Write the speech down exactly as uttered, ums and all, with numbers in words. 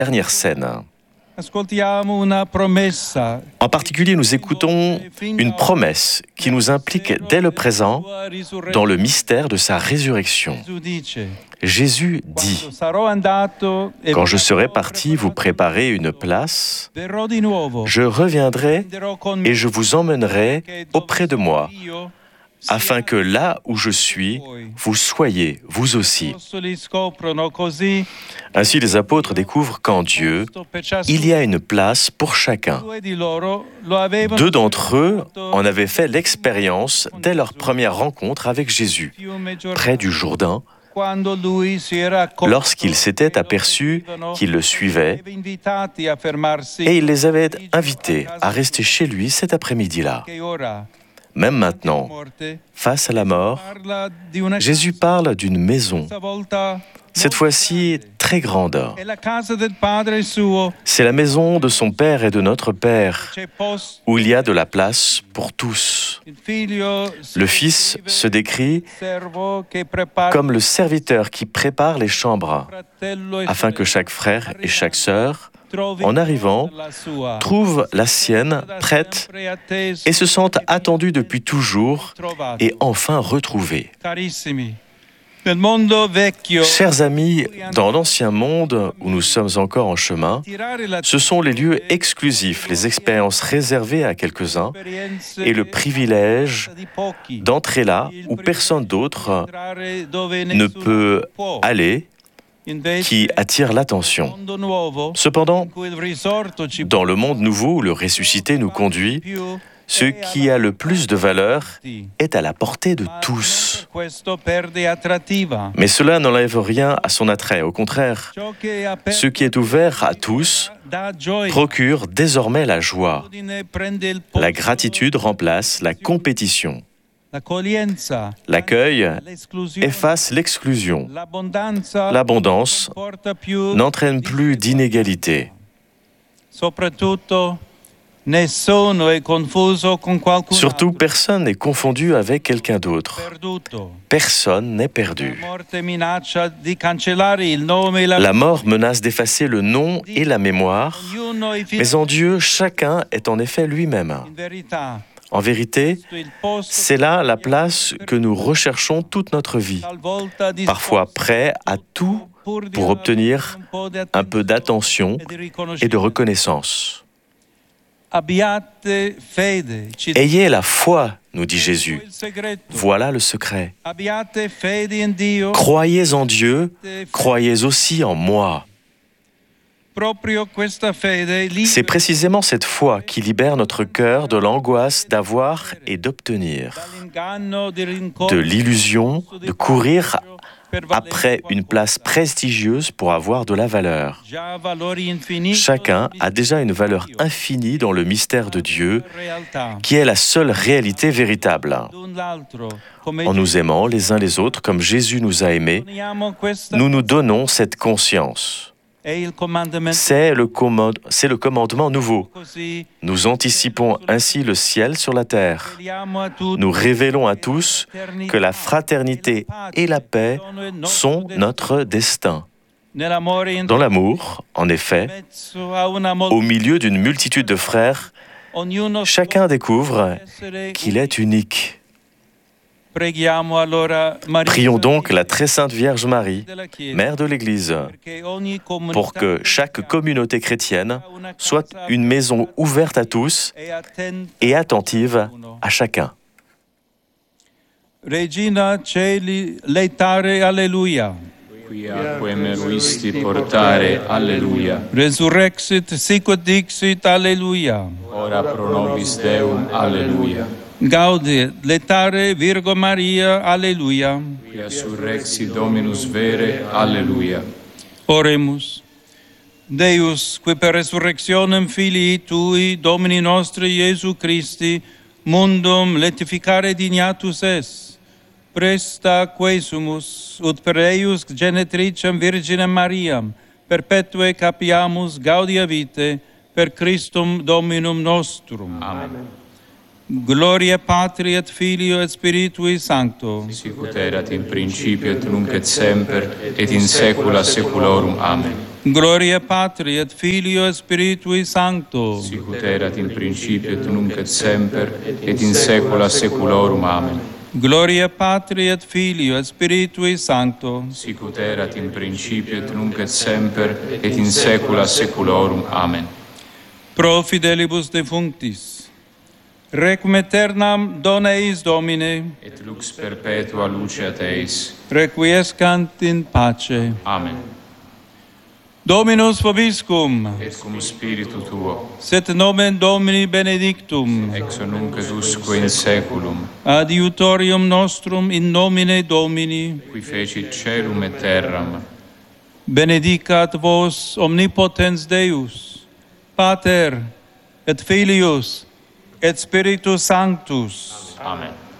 dernière scène. En particulier, nous écoutons une promesse qui nous implique dès le présent dans le mystère de sa résurrection. Jésus dit « Quand je serai parti vous préparer une place, je reviendrai et je vous emmènerai auprès de moi, afin que là où je suis, vous soyez, vous aussi. » Ainsi, les apôtres découvrent qu'en Dieu, il y a une place pour chacun. Deux d'entre eux en avaient fait l'expérience dès leur première rencontre avec Jésus, près du Jourdain, lorsqu'ils s'étaient aperçus qu'ils le suivaient, et il les avait invités à rester chez lui cet après-midi-là. Même maintenant, face à la mort, Jésus parle d'une maison, cette fois-ci très grande. C'est la maison de son Père et de notre Père, où il y a de la place pour tous. Le Fils se décrit comme le serviteur qui prépare les chambres, afin que chaque frère et chaque sœur, en arrivant, trouvent la sienne prête et se sentent attendus depuis toujours et enfin retrouvés. Chers amis, dans l'ancien monde où nous sommes encore en chemin, ce sont les lieux exclusifs, les expériences réservées à quelques-uns et le privilège d'entrer là où personne d'autre ne peut aller, qui attire l'attention. Cependant, dans le monde nouveau où le ressuscité nous conduit, ce qui a le plus de valeur est à la portée de tous. Mais cela n'enlève rien à son attrait. Au contraire, ce qui est ouvert à tous procure désormais la joie. La gratitude remplace la compétition. L'accueil efface l'exclusion. L'abondance n'entraîne plus d'inégalité. Surtout, personne n'est confondu avec quelqu'un d'autre. Personne n'est perdu. La mort menace d'effacer le nom et la mémoire, mais en Dieu, chacun est en effet lui-même. En vérité, c'est là la place que nous recherchons toute notre vie, parfois prêts à tout pour obtenir un peu d'attention et de reconnaissance. Ayez la foi, nous dit Jésus. Voilà le secret. Croyez en Dieu, croyez aussi en moi. C'est précisément cette foi qui libère notre cœur de l'angoisse d'avoir et d'obtenir, de l'illusion de courir après une place prestigieuse pour avoir de la valeur. Chacun a déjà une valeur infinie dans le mystère de Dieu, qui est la seule réalité véritable. En nous aimant les uns les autres comme Jésus nous a aimés, nous nous donnons cette conscience. C'est le, commande, c'est le commandement nouveau. Nous anticipons ainsi le ciel sur la terre. Nous révélons à tous que la fraternité et la paix sont notre destin. Dans l'amour, en effet, au milieu d'une multitude de frères, chacun découvre qu'il est unique. Prions donc la très sainte Vierge Marie, Mère de l'Église, pour que chaque communauté chrétienne soit une maison ouverte à tous et attentive à chacun. Regina Celi, laetare, alleluia. Quia meruisti portare, alleluia. Resurrexit, sicut dixit, alleluia. Ora pro nobis Deum, alleluia. Gaudiet, laetare, Virgo Maria, alleluia. Quia surrexit Dominus vere, alleluia. Oremus. Deus, qui per resurrectionem Filii Tui, Domini nostri Iesu Christi, mundum letificare dignatus es, presta quesumus, ut per eius genetricem Virginem Mariam, perpetue capiamus gaudia vitae, per Christum Dominum nostrum. Amen. Gloria Patri et Filio et Spiritui Sancto. Sicut erat in principio et nunc et semper, et in saecula saeculorum. Amen. Gloria Patri et Filio et Spiritui Sancto. Sicut erat in principio et nunc et semper et in saecula saeculorum. Amen. Gloria Patri et Filio et Spiritui Sancto. Sicut erat in principio et nunc et semper et in saecula saeculorum. Amen. Pro fidelibus defunctis, requiem aeternam dona eis Domine, Et lux perpetua luceat eis. requiescant in pace. Amen. Dominus vobiscum, Et cum spiritu tuo, sit nomen Domini benedictum, ex nunc et usque in saeculum, adiutorium nostrum in nomine Domini, qui fecit caelum et terram, benedicat vos omnipotens Deus, Pater et Filius et Spiritus Sanctus. Amen.